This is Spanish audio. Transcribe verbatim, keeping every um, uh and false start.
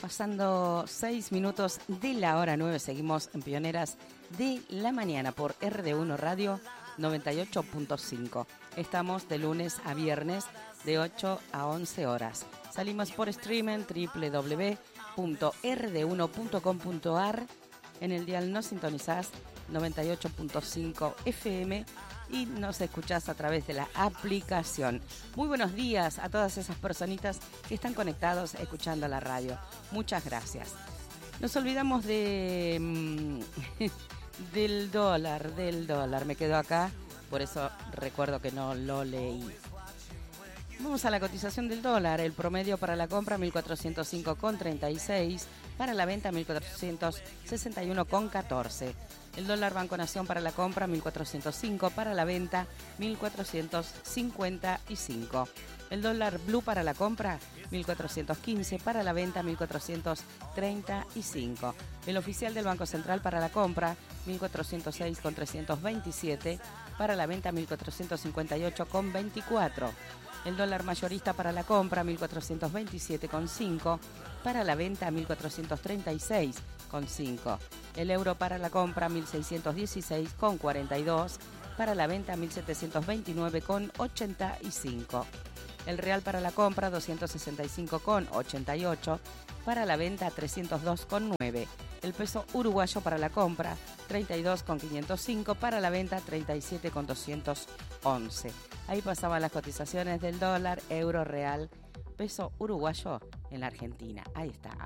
Pasando seis minutos de la hora nueve, seguimos en Pioneras de la Mañana por R D uno Radio noventa y ocho punto cinco. Estamos de lunes a viernes de ocho a once horas. Salimos por streaming doble u doble u doble u punto r d uno punto com punto a r. En el dial nos sintonizás noventa y ocho punto cinco F M y nos escuchás a través de la aplicación. Muy buenos días a todas esas personitas que están conectados escuchando la radio. Muchas gracias. Nos olvidamos de mmm, del dólar, del dólar. Me quedo acá, por eso recuerdo que no lo leí. Vamos a la cotización del dólar. El promedio para la compra mil cuatrocientos cinco con treinta y seis, para la venta mil cuatrocientos sesenta y uno con catorce. El dólar Banco Nación para la compra mil cuatrocientos cinco, para la venta mil cuatrocientos cincuenta y cinco. El dólar Blue para la compra mil cuatrocientos quince, para la venta mil cuatrocientos treinta y cinco. El oficial del Banco Central para la compra mil cuatrocientos seis con trescientos veintisiete, para la venta mil cuatrocientos cincuenta y ocho con veinticuatro. El dólar mayorista para la compra mil cuatrocientos veintisiete con cinco, para la venta mil cuatrocientos treinta y seis con cinco. El euro para la compra mil seiscientos dieciséis con cuarenta y dos, para la venta mil setecientos veintinueve con ochenta y cinco. El real para la compra doscientos sesenta y cinco con ochenta y ocho, para la venta trescientos dos con nueve. El peso uruguayo para la compra treinta y dos con quinientos cinco, para la venta treinta y siete con doscientos once. Ahí pasaban las cotizaciones del dólar, euro, real, peso uruguayo en la Argentina. Ahí está.